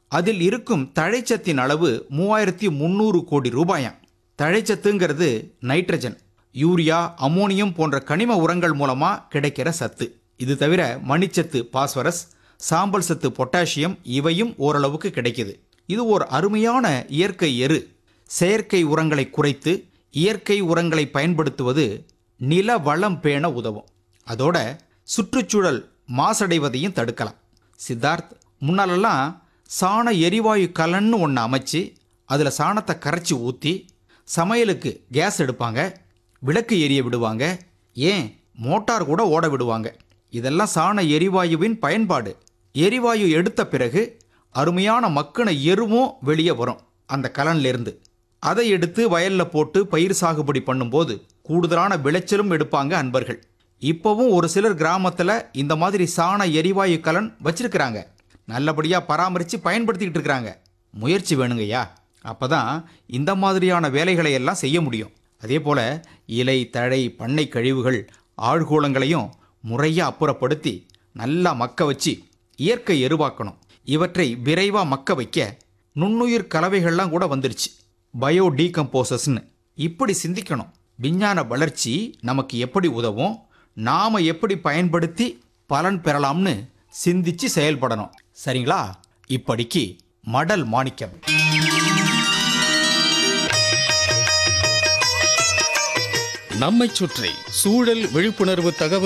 அதில் இருக்கும் தழைச்சத்தின் அளவு 3300 கோடி ரூபாயாம். தழைச்சத்துங்கிறது நைட்ரஜன், யூரியா, அமோனியம் போன்ற கனிம உரங்கள் மூலமா கிடைக்கிற சத்து. இது தவிர மணிச்சத்து பாஸ்பரஸ், சாம்பல் சத்து பொட்டாசியம் இவையும் ஓரளவுக்கு கிடைக்குது. இது ஒரு அருமையான இயற்கை எரு. செயற்கை உரங்களை குறைத்து இயற்கை உரங்களை பயன்படுத்துவது நில வளம் பேண உதவும். அதோட சுற்றுச்சூழல் மாசடைவதையும் தடுக்கலாம். சித்தார்த், முன்னாலெல்லாம் சாண எரிவாயு கலன்னு ஒன்று அமைச்சு அதில் சாணத்தை கரைச்சி ஊற்றி சமையலுக்கு கேஸ் எடுப்பாங்க, விளக்கு எரிய விடுவாங்க, ஏன் மோட்டார் கூட ஓட விடுவாங்க. இதெல்லாம் சாண எரிவாயுவின் பயன்பாடு. எரிவாயு எடுத்த பிறகு அருமையான மக்கின எருவும் வெளியே வரும் அந்த கலன்லேருந்து. அதை எடுத்து வயலில் போட்டு பயிர் சாகுபடி பண்ணும்போது கூடுதலான விளைச்சலும் எடுப்பாங்க அன்பர்கள். இப்போவும் ஒரு சிலர் கிராமத்தில் இந்த மாதிரி சாண எரிவாயு கலன் வச்சிருக்கிறாங்க. நல்லபடியாக பராமரித்து பயன்படுத்திக்கிட்டு இருக்கிறாங்க. முயற்சி வேணுங்கய்யா, அப்போ தான் இந்த மாதிரியான வேலைகளை எல்லாம் செய்ய முடியும். அதே போல் இலை, தழை, பண்ணை கழிவுகள், ஆழ்கூளங்களையும் முறையாக அப்புறப்படுத்தி நல்லா மக்க வச்சு இயற்கை எருவாக்கணும். இவற்றை விரைவாக மக்க வைக்க நுண்ணுயிர் கலவைகள்லாம் கூட வந்துடுச்சு, பயோ டீகம்போசஸ்ன்னு. இப்படி சிந்திக்கணும். விஞ்ஞான வளர்ச்சி நமக்கு எப்படி உதவும், நாம் எப்படி பயன்படுத்தி பலன் பெறலாம்னு சிந்திச்சு செயல்படணும். சரிங்களா? இப்படிக்கு மடல் மாணிக்கம். நம்மைச் சுற்றி சூழல் விழிப்புணர்வு தகவல்